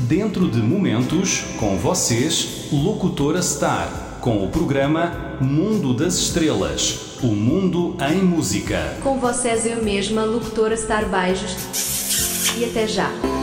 Dentro de momentos, com vocês, Locutora Star, com o programa Mundo das Estrelas, o mundo em música. Com vocês eu mesma, Locutora Star. Beijos e até já.